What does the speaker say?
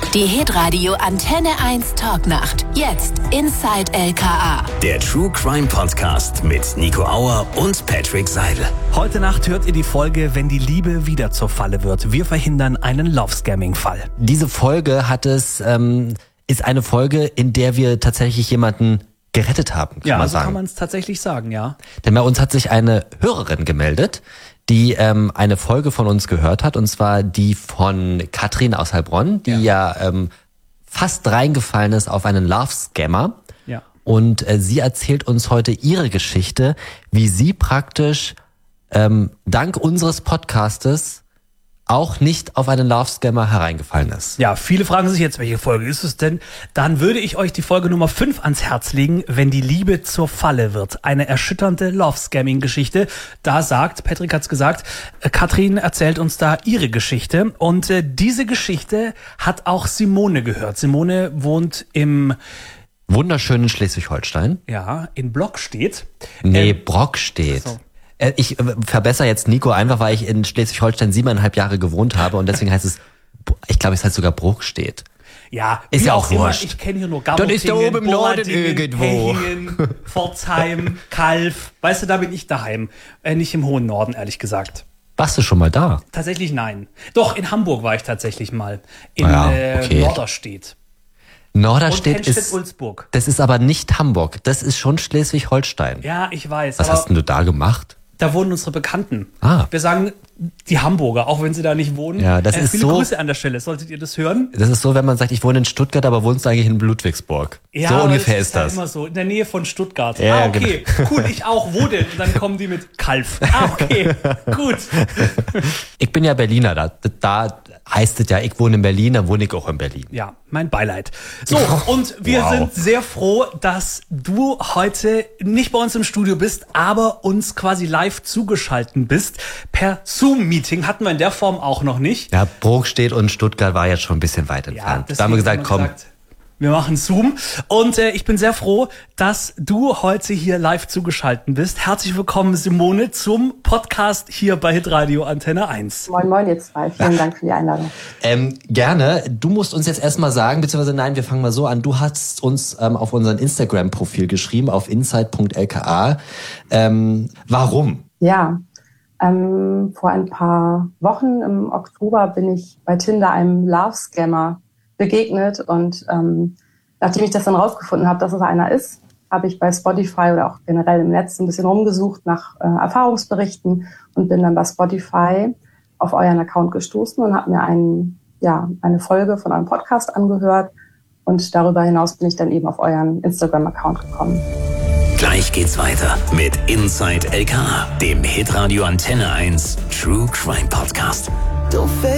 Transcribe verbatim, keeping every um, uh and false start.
Die Hitradio Antenne eins Talknacht. Jetzt Inside L K A. Der True Crime Podcast mit Nico Auer und Patrick Seidel. Heute Nacht hört ihr die Folge Wenn die Liebe wieder zur Falle wird. Wir verhindern einen Love-Scamming-Fall. Diese Folge hat es, ähm, ist eine Folge, in der wir tatsächlich jemanden gerettet haben, kann ja, man so sagen. kann man es tatsächlich sagen, ja. Denn bei uns hat sich eine Hörerin gemeldet, die ähm, eine Folge von uns gehört hat, und zwar die von Katrin aus Heilbronn, die ja, ja ähm, fast reingefallen ist auf einen Love-Scammer. Ja. Und äh, sie erzählt uns heute ihre Geschichte, wie sie praktisch ähm, dank unseres Podcastes auch nicht auf einen Love-Scammer hereingefallen ist. Ja, viele fragen sich jetzt, welche Folge ist es denn? Dann würde ich euch die Folge Nummer fünf ans Herz legen, Wenn die Liebe zur Falle wird. Eine erschütternde Love-Scamming-Geschichte. Da sagt, Patrick hat's gesagt, äh, Katrin erzählt uns da ihre Geschichte. Und äh, diese Geschichte hat auch Simone gehört. Simone wohnt im wunderschönen Schleswig-Holstein. Ja, in Blockstedt. Nee, ähm, Brockstedt. So. Ich verbessere jetzt Nico einfach, weil ich in Schleswig-Holstein siebeneinhalb Jahre gewohnt habe und deswegen heißt es, ich glaube, es heißt sogar Bruchstedt. Ja, ist ja auch immer, wurscht. ich kenne hier nur Dann ist da oben im Norden irgendwo. Hechingen, Pforzheim, Kalf. Weißt du, da bin ich daheim. Äh, nicht im hohen Norden, ehrlich gesagt. Warst du schon mal da? Tatsächlich nein. Doch, in Hamburg war ich tatsächlich mal. In ja, okay. äh, Norderstedt. Norderstedt ist, Ulzburg. Das ist aber nicht Hamburg. Das ist schon Schleswig-Holstein. Ja, ich weiß. Was aber hast denn du da gemacht? Da wohnen unsere Bekannten. Ah. Wir sagen die Hamburger, auch wenn sie da nicht wohnen. Ja, das äh, ist viele so. Grüße an der Stelle. Solltet ihr das hören? Das ist so, wenn man sagt, ich wohne in Stuttgart, aber wohnst du eigentlich in Ludwigsburg. Ja, so ungefähr das ist ist das. Halt immer so, in der Nähe von Stuttgart. Ja, ah, okay, genau. Cool, ich auch. Wo denn? Und dann kommen die mit Kalf. Ah, okay, gut. Ich bin ja Berliner, da, da heißt es ja, ich wohne in Berlin, dann wohne ich auch in Berlin. Ja, mein Beileid. So, und wir Wow. sind sehr froh, dass du heute nicht bei uns im Studio bist, aber uns quasi live zugeschaltet bist. Per Zoom-Meeting hatten wir in der Form auch noch nicht. Ja, Brockstedt und Stuttgart war jetzt schon ein bisschen weit entfernt. Da haben wir gesagt, komm. Gesagt, wir machen Zoom. Und äh, ich bin sehr froh, dass du heute hier live zugeschaltet bist. Herzlich willkommen, Simone, zum Podcast hier bei Hitradio Antenne eins. Moin, moin, ihr zwei. Vielen Dank für die Einladung. Ähm, gerne. Du musst uns jetzt erstmal sagen, beziehungsweise nein, wir fangen mal so an. Du hast uns ähm, auf unseren Instagram-Profil geschrieben, auf inside punkt l k a. Ähm, warum? Ja, ähm, vor ein paar Wochen im Oktober bin ich bei Tinder einem Love-Scammer begegnet und ähm, nachdem ich das dann rausgefunden habe, dass es einer ist, habe ich bei Spotify oder auch generell im Netz ein bisschen rumgesucht nach äh, Erfahrungsberichten und bin dann bei Spotify auf euren Account gestoßen und habe mir einen, ja, eine Folge von eurem Podcast angehört und darüber hinaus bin ich dann eben auf euren Instagram-Account gekommen. Gleich geht's weiter mit Inside L K A, dem Hitradio Antenne eins True Crime Podcast.